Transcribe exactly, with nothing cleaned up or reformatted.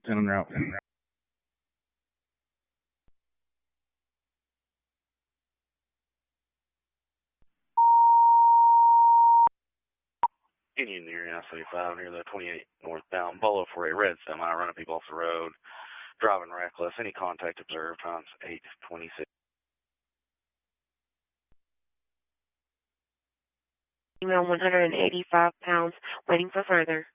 ten en route. Union near S seventy-five near the twenty-eight northbound Bolo for a red semi running people off the road, driving reckless. Any contact observed, times eight twenty-six. Email one hundred eighty-five pounds, waiting for further.